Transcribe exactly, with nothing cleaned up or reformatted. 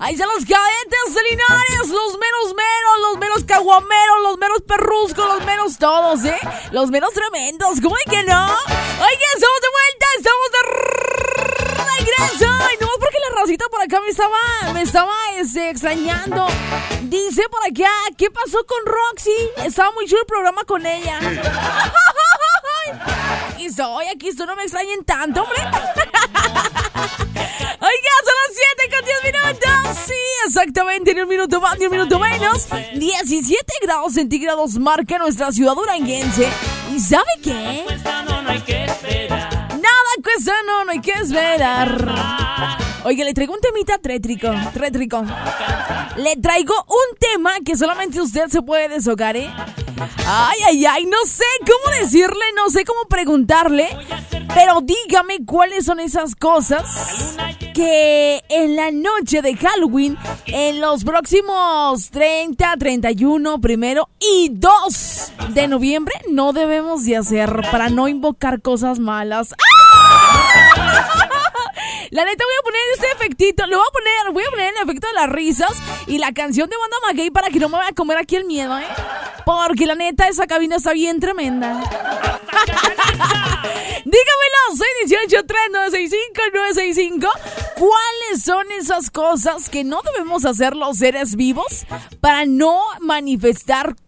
Ahí están los cadetes de Linares, los menos meros, los menos caguameros, los menos perruscos, los menos todos, ¿eh? Los menos tremendos, ¿cómo es que no? Oye, estamos de vuelta, estamos de regreso. Ay, no, porque la racita por acá me estaba, me estaba este, extrañando. Dice por acá, ¿qué pasó con Roxy? Estaba muy chulo el programa con ella. Aquí estoy, aquí estoy, no me extrañen tanto, hombre. Oiga, son las siete con diez minutos. Sí, exactamente, ni un minuto más, ni un minuto menos. diecisiete grados centígrados marca nuestra ciudad duranguense. ¿Y sabe qué? Nada cuesta, no, no hay que esperar. Oiga, le traigo un temita trétrico, trétrico. Le traigo un tema que solamente usted se puede deshogar, ¿eh? Ay, ay, ay, no sé cómo decirle, no sé cómo preguntarle, pero dígame cuáles son esas cosas que en la noche de Halloween, en los próximos treinta, treinta y uno, primero y dos de noviembre, no debemos de hacer para no invocar cosas malas. ¡Ah! La neta voy a poner este efectito, lo voy a poner, voy a poner el efecto de las risas y la canción de Banda Maguey para que no me vaya a comer aquí el miedo, ¿eh? Porque la neta esa cabina está bien tremenda. Dígamelo, seis uno ocho, tres nueve seis cinco, nueve seis cinco. ¿Cuáles son esas cosas que no debemos hacer los seres vivos para no manifestar